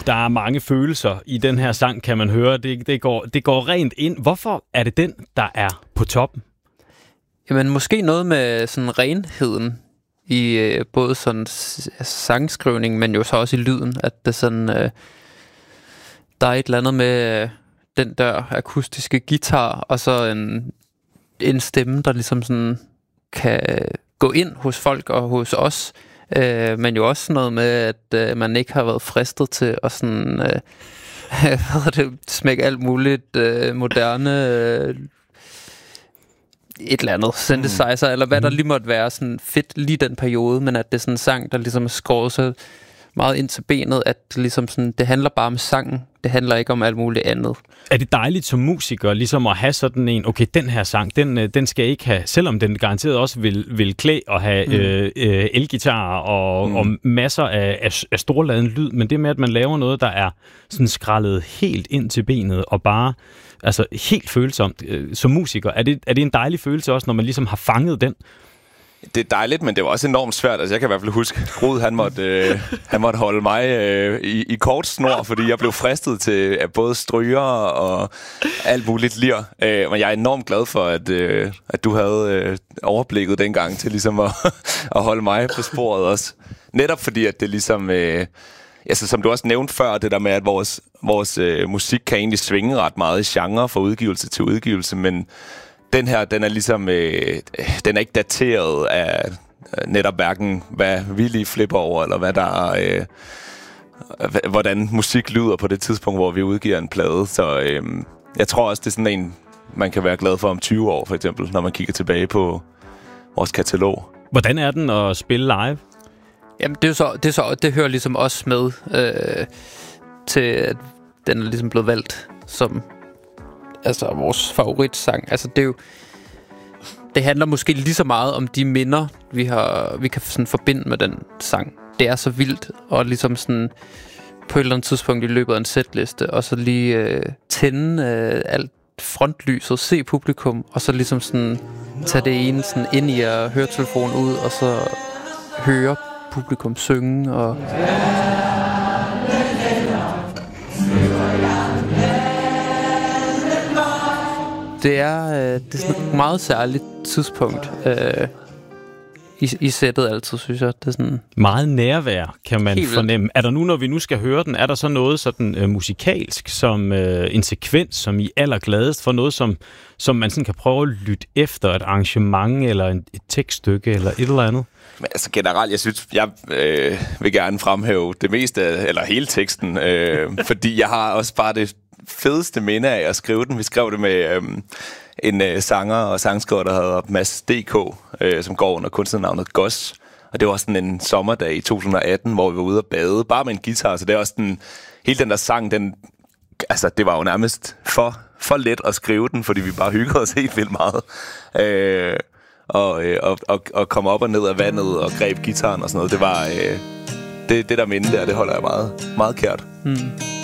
der er mange følelser i den her sang, kan man høre. Det går rent ind. Hvorfor er det den, der er på toppen? Jamen, måske noget med sådan renheden i både sådan sangskrivning, men jo så også i lyden, at det sådan, der er et eller andet med den der akustiske guitar, og så en stemme, der ligesom sådan kan gå ind hos folk og hos os, men jo også noget med, at man ikke har været fristet til at sådan, smække alt muligt moderne et eller andet synthesizer, eller hvad der lige måtte være sådan fedt lige den periode, men at det er sådan en sang, der ligesom er skåret så meget ind til benet, at det ligesom sådan, det handler bare om sangen. Det handler ikke om alt muligt andet. Er det dejligt som musiker, ligesom at have sådan en, okay, den her sang, den skal ikke have, selvom den garanteret også vil klæde at have elgitar og masser af storladen lyd, men det med, at man laver noget, der er sådan skrællet helt ind til benet, og bare altså helt følsomt som musiker, er det en dejlig følelse også, når man ligesom har fanget den? Det er dejligt, men det var også enormt svært. Altså, jeg kan i hvert fald huske, Rud, han måtte holde mig i kort snor, fordi jeg blev fristet til både stryger og alt muligt lir. Men jeg er enormt glad for, at du havde overblikket dengang til ligesom at holde mig på sporet også. Netop fordi, at det ligesom... altså, som du også nævnte før, det der med, at vores musik kan egentlig svinge ret meget i genre fra udgivelse til udgivelse, men den her, den er ligesom, den er ikke dateret af netop hverken, hvad vi lige flipper over, eller hvad der er, hvordan musik lyder på det tidspunkt, hvor vi udgiver en plade. Så jeg tror også, det er sådan en, man kan være glad for om 20 år, for eksempel, når man kigger tilbage på vores katalog. Hvordan er den at spille live? Jamen, det hører ligesom også med til, at den er ligesom blevet valgt som vores favoritsang. Altså det handler måske lige så meget om de minder vi kan sådan forbinde med den sang. Det er så vildt og ligesom sådan på et eller andet tidspunkt i løbet af en setliste, og så lige tænde alt frontlyset, se publikum, og så ligesom sådan tage det ene sådan ind i at høre telefonen ud, og så høre publikum synge og det er sådan et meget særligt tidspunkt i sættet altid, synes jeg. Det er sådan meget nærvær, kan man fornemme. Er der nu, når vi nu skal høre den, er der så noget sådan musikalsk, som en sekvens, som I allergladest for noget, som man sådan kan prøve at lytte efter et arrangement, eller et tekststykke, eller et eller andet? Men altså generelt, jeg synes, jeg vil gerne fremhæve det meste, eller hele teksten, fordi jeg har også bare det fedeste minde af at skrive den. Vi skrev det med en sanger og sangskriver, der hedder Mads D.K., som går under kunstnernavnet Goss. Og det var sådan en sommerdag i 2018, hvor vi var ude at bade, bare med en guitar. Så det er også den, hele den der sang, altså det var jo nærmest for let at skrive den, fordi vi bare hyggede os helt vildt meget. Og komme op og ned af vandet og greb guitaren og sådan noget. Det var det der minde der, det holder jeg meget, meget kært.